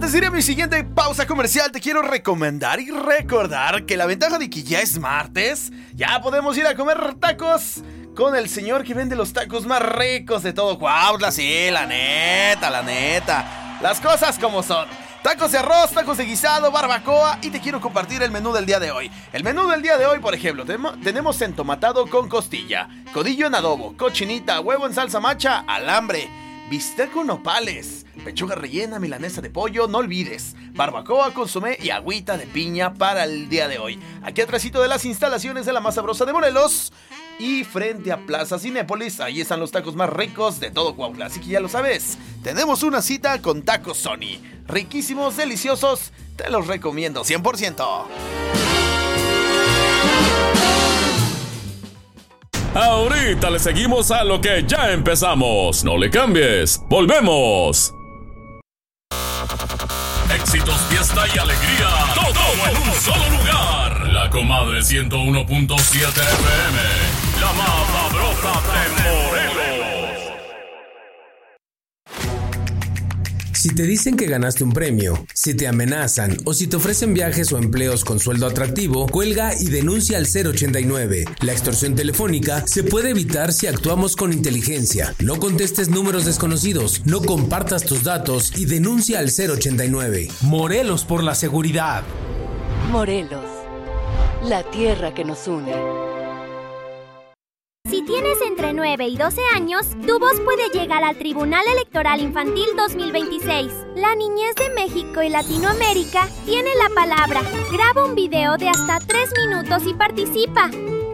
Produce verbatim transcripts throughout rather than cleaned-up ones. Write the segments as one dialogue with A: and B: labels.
A: Antes de ir a mi siguiente pausa comercial, te quiero recomendar y recordar que la ventaja de que ya es martes, ya podemos ir a comer tacos con el señor que vende los tacos más ricos de todo Cuautla. Sí, la neta, la neta. Las cosas como son. Tacos de arroz, tacos de guisado, barbacoa, y te quiero compartir el menú del día de hoy. El menú del día de hoy, por ejemplo, tenemos entomatado con costilla, codillo en adobo, cochinita, huevo en salsa macha, alambre, bistec con nopales, pechuga rellena, milanesa de pollo, no olvides, barbacoa, consomé y agüita de piña para el día de hoy. Aquí atrásito de las instalaciones de la más sabrosa de Morelos y frente a Plaza Cinépolis, ahí están los tacos más ricos de todo Cuautla. Así que ya lo sabes, tenemos una cita con Tacos Sony. Riquísimos, deliciosos, te los recomiendo cien por ciento.
B: Ahorita le seguimos a lo que ya empezamos. No le cambies, volvemos. Éxitos, fiesta y alegría, todo en un solo lugar. La Comadre ciento uno punto siete F M, la más sabrosa de Morelos.
C: Si te dicen que ganaste un premio, si te amenazan o si te ofrecen viajes o empleos con sueldo atractivo, cuelga y denuncia al cero ochenta y nueve. La extorsión telefónica se puede evitar si actuamos con inteligencia. No contestes números desconocidos, no compartas tus datos y denuncia al cero ochenta y nueve. Morelos por la seguridad.
D: Morelos, la tierra que nos une.
E: Si tienes entre nueve y doce años, tu voz puede llegar al Tribunal Electoral Infantil dos mil veintiséis. La niñez de México y Latinoamérica tiene la palabra. Graba un video de hasta tres minutos y participa.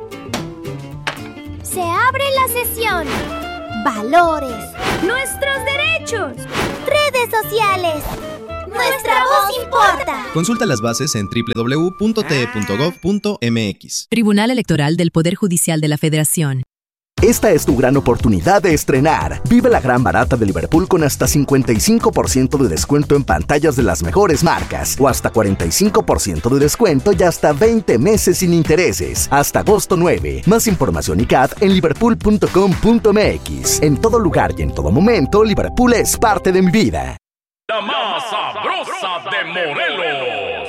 E: Se abre la sesión. Valores. Nuestros derechos. Redes sociales. Nuestra voz importa.
F: Consulta las bases en doble u doble u doble u punto t e punto gov punto m x.
G: Tribunal Electoral del Poder Judicial de la Federación.
H: Esta es tu gran oportunidad de estrenar. Vive la gran barata de Liverpool con hasta cincuenta y cinco por ciento de descuento en pantallas de las mejores marcas o hasta cuarenta y cinco por ciento de descuento y hasta veinte meses sin intereses. Hasta agosto nueve. Más información y C A D en liverpool punto com punto m x. En todo lugar y en todo momento, Liverpool es parte de mi vida.
B: La más sabrosa de Morelos.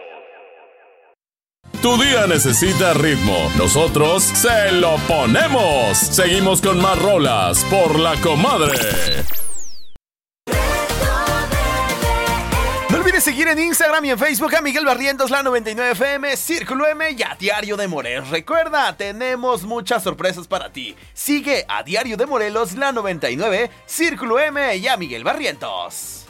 B: Tu día necesita ritmo, nosotros se lo ponemos. Seguimos con más rolas por La Comadre.
A: No olvides seguir en Instagram y en Facebook a Miguel Barrientos, la noventa y nueve F M, Círculo M y a Diario de Morelos. Recuerda, tenemos muchas sorpresas para ti. Sigue a Diario de Morelos, la noventa y nueve, Círculo M y a Miguel Barrientos.